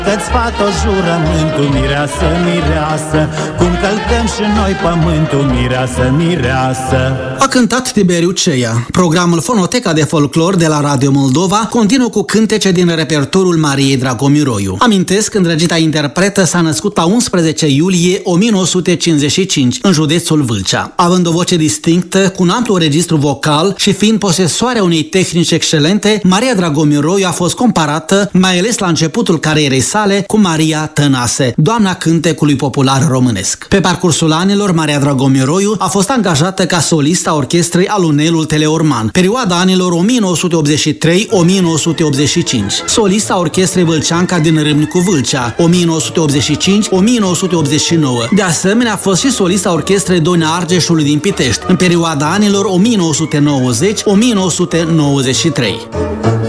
Că-ți fac tot jurământul, mireasă, mireasă, cum călcăm și noi pământul, mireasă, mireasă. A cântat Tiberiu Ceia. Programul Fonoteca de Folclor de la Radio Moldova continuă cu cântece din repertoriul Mariei Dragomiroiu. Amintesc, îndrăgita interpretă s-a născut la 11 iulie 1955 în județul Vâlcea. Având o voce distinctă, cu un amplu registru vocal și fiind posesoarea unei tehnici excelente, Maria Dragomiroiu a fost comparată, mai ales la începutul carierei sale, cu Maria Tănase, doamna cântecului popular românesc. Pe parcursul anilor, Maria Dragomiroiu a fost angajată ca solistă a orchestrei Alunelul Teleorman, perioada anilor 1983-1985, solista orchestrei Vâlceanca din Râmnicu Vâlcea, 1985-1989. De asemenea, a fost și solista orchestrei Dona Argeșului din Pitești, în perioada anilor 1990-1993.